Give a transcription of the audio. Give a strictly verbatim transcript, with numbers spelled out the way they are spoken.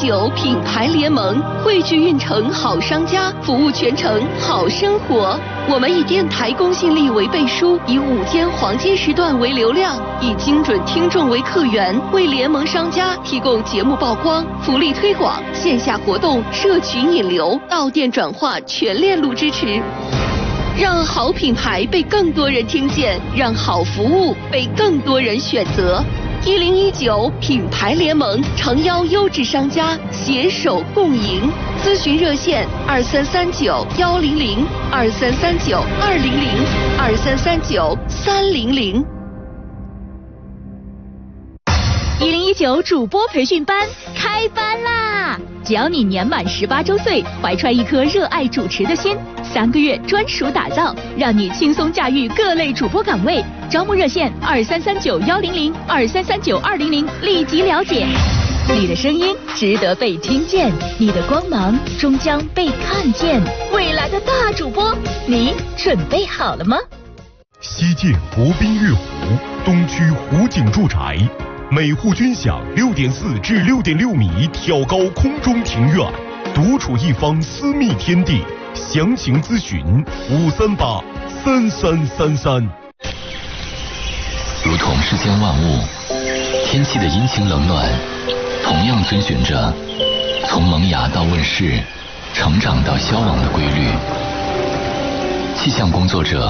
九品牌联盟汇聚运城好商家，服务全城好生活。我们以电台公信力为背书，以午间黄金时段为流量，以精准听众为客源，为联盟商家提供节目曝光、福利推广、线下活动、社群引流、到店转化全链路支持。让好品牌被更多人听见，让好服务被更多人选择。一零一九品牌联盟诚邀优质商家携手共赢，咨询热线二三三九幺零零二三三九二零零二三三九三零零。 一零一九主播培训班开班啦！只要你年满十八周岁，怀揣一颗热爱主持的心，三个月专属打造，让你轻松驾驭各类主播岗位。招募热线二三三九幺零零二三三九二零零，立即了解。你的声音值得被听见，你的光芒终将被看见。未来的大主播，你准备好了吗？ 西建国宾悦湖东区湖景住宅，每户均享六点四至六点六米挑高空中庭院，独处一方私密天地。详情咨询五三八三三三三。 如同世间万物，天气的阴晴冷暖，同样遵循着从萌芽到问世、成长到消亡的规律。气象工作者